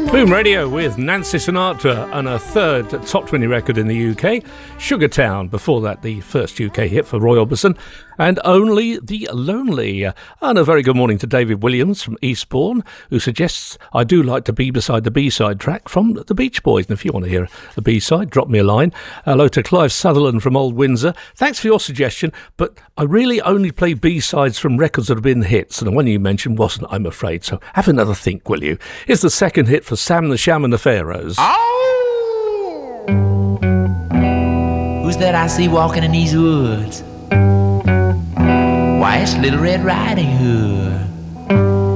Boom Radio with Nancy Sinatra and her third top 20 record in the UK, Sugar Town. Before that, the first UK hit for Roy Orbison, and Only the Lonely. And a very good morning to David Williams from Eastbourne, who suggests I do like to be beside the B-side track from the Beach Boys. And if you want to hear the B-side, drop me a line. Hello to Clive Sutherland from Old Windsor. Thanks for your suggestion, but I really only play B-sides from records that have been hits, and the one you mentioned wasn't, I'm afraid. So have another think, will you? Here's the second hit for Sam the Sham and the Pharaohs. Oh! Who's that I see walking in these woods? Why, it's Little Red Riding Hood.